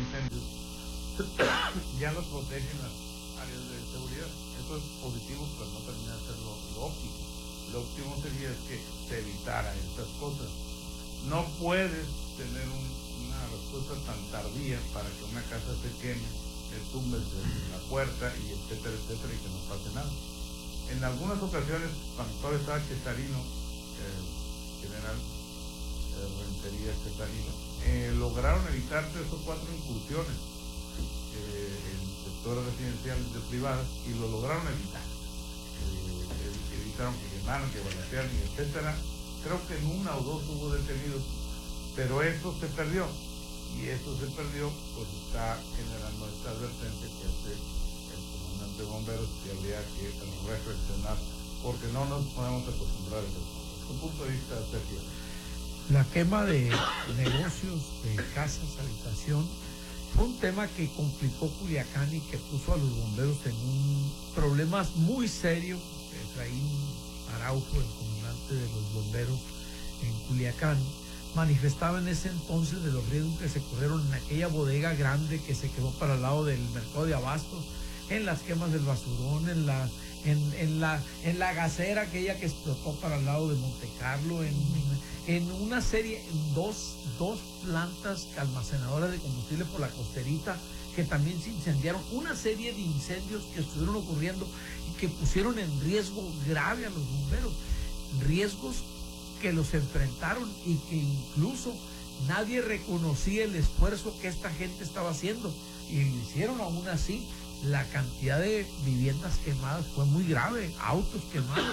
incendios ya los protegen las áreas de seguridad. Eso es positivo, pero no termina de ser lo óptimo. Lo óptimo sería que se evitara estas cosas. No puedes tener una respuesta tan tardía para que una casa se queme, te tumbes la puerta y etcétera, etcétera, y que no pase nada. En algunas ocasiones, cuando todavía estaba Cesarino, general Rentería Cesarino, lograron evitar 3 o 4 incursiones en sectores residenciales de privadas, y lo lograron evitar. Evitaron que quemaran, que balacearan, etcétera. Creo que en 1 o 2 hubo detenidos, pero eso se perdió. Y eso se perdió, pues está generando esta advertencia que hace el comandante de bomberos, que habría que reflexionar, porque no nos podemos acostumbrar a eso. Su punto de vista, Sergio. La quema de negocios, de casas, habitación, fue un tema que complicó Culiacán y que puso a los bomberos en un problema muy serio. Efraín Araujo, el comandante de los bomberos en Culiacán, manifestaba en ese entonces de los riesgos que se corrieron en aquella bodega grande que se quedó para el lado del mercado de abastos, en las quemas del basurón, en la gasera aquella que explotó para el lado de Montecarlo, en una serie, dos plantas almacenadoras de combustible por la costerita que también se incendiaron, una serie de incendios que estuvieron ocurriendo y que pusieron en riesgo grave a los bomberos, riesgos que los enfrentaron y que incluso nadie reconocía el esfuerzo que esta gente estaba haciendo, y lo hicieron. Aún así, la cantidad de viviendas quemadas fue muy grave, autos quemados.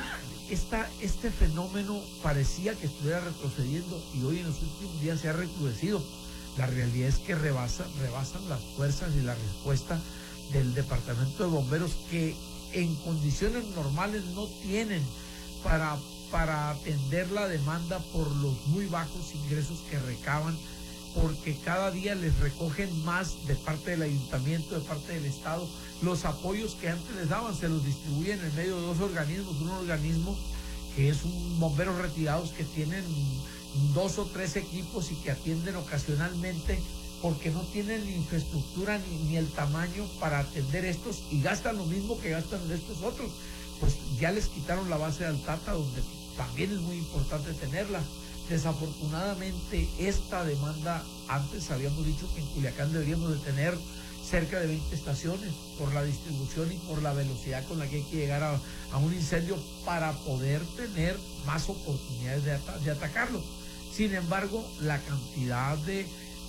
Este fenómeno parecía que estuviera retrocediendo, y hoy en los últimos días se ha recrudecido. La realidad es que rebasan las fuerzas y la respuesta del Departamento de Bomberos, que en condiciones normales no tienen para atender la demanda por los muy bajos ingresos que recaban, porque cada día les recogen más de parte del ayuntamiento, de parte del Estado. Los apoyos que antes les daban se los distribuyen en medio de 2 organismos. Un organismo que es un bomberos retirados que tienen 2 o 3 equipos y que atienden ocasionalmente, porque no tienen ni infraestructura ni el tamaño para atender estos, y gastan lo mismo que gastan estos otros. Pues ya les quitaron la base de Altata, donde también es muy importante tenerla. Desafortunadamente, esta demanda, antes habíamos dicho que en Culiacán deberíamos de tener cerca de 20 estaciones por la distribución y por la velocidad con la que hay que llegar a un incendio para poder tener más oportunidades de atacarlo. Sin embargo, la cantidad de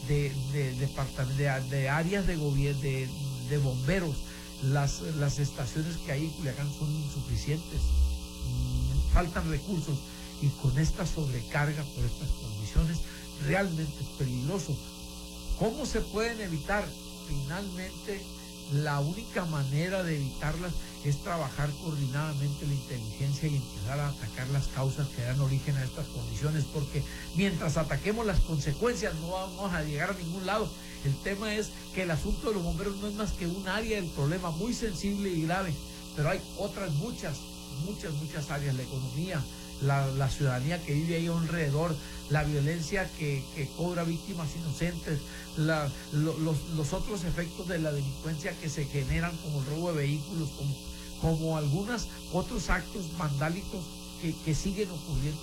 áreas de gobierno, de bomberos, las estaciones que hay en Culiacán son insuficientes, faltan recursos, y con esta sobrecarga por estas condiciones realmente es peligroso. ¿Cómo se pueden evitar? Finalmente, la única manera de evitarlas es trabajar coordinadamente la inteligencia y empezar a atacar las causas que dan origen a estas condiciones, porque mientras ataquemos las consecuencias no vamos a llegar a ningún lado. El tema es que el asunto de los bomberos no es más que un área del problema muy sensible y grave, pero hay otras muchas áreas: la economía, la ciudadanía que vive ahí alrededor, la violencia que cobra víctimas inocentes, los otros efectos de la delincuencia que se generan, como el robo de vehículos, como algunos otros actos vandálicos que siguen ocurriendo